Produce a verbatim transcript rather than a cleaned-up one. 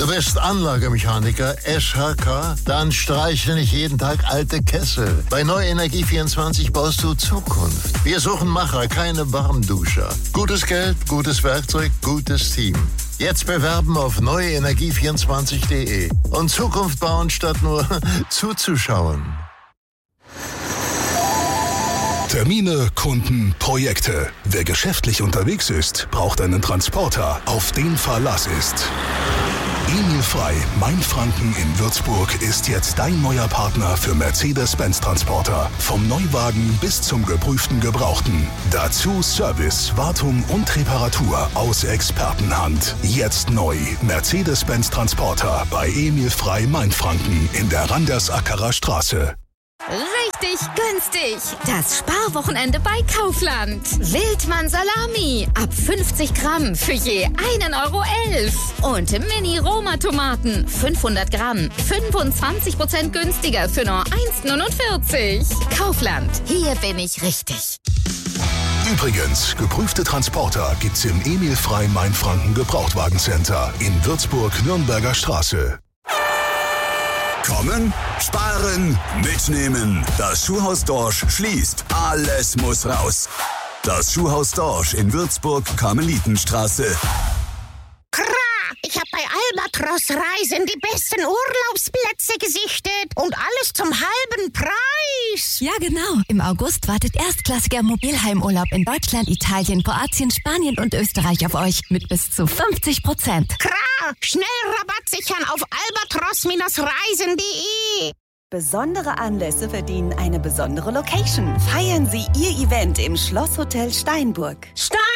Du bist Anlagemechaniker, S H K? Dann streiche nicht jeden Tag alte Kessel. Bei Neue Energie vierundzwanzig baust du Zukunft. Wir suchen Macher, keine Warmduscher. Gutes Geld, gutes Werkzeug, gutes Team. Jetzt bewerben auf neue energie vierundzwanzig punkt de und Zukunft bauen, statt nur zuzuschauen. Termine, Kunden, Projekte. Wer geschäftlich unterwegs ist, braucht einen Transporter, auf den Verlass ist. Emil Frei, Mainfranken in Würzburg, ist jetzt dein neuer Partner für Mercedes-Benz Transporter. Vom Neuwagen bis zum geprüften Gebrauchten. Dazu Service, Wartung und Reparatur aus Expertenhand. Jetzt neu. Mercedes-Benz Transporter bei Emil Frei, Mainfranken in der Randersackerer Straße. Richtig günstig. Das Sparwochenende bei Kaufland. Wildmann Salami. Ab fünfzig Gramm für je einen Euro elf. Und Mini-Roma-Tomaten. fünfhundert Gramm. fünfundzwanzig Prozent günstiger für nur eins neunundvierzig. Kaufland. Hier bin ich richtig. Übrigens, geprüfte Transporter gibt's im Emil Frei Mainfranken Gebrauchtwagencenter in Würzburg-Nürnberger Straße. Kommen, sparen, mitnehmen. Das Schuhhaus Dorsch schließt. Alles muss raus. Das Schuhhaus Dorsch in Würzburg-Karmelitenstraße. Ich habe bei Albatros Reisen die besten Urlaubsplätze gesichtet und alles zum halben Preis. Ja, genau. Im August wartet erstklassiger Mobilheimurlaub in Deutschland, Italien, Kroatien, Spanien und Österreich auf euch mit bis zu fünfzig Prozent. Kra, schnell Rabatt sichern auf albatros Reisen punkt de. Besondere Anlässe verdienen eine besondere Location. Feiern Sie Ihr Event im Schlosshotel Steinburg. Stein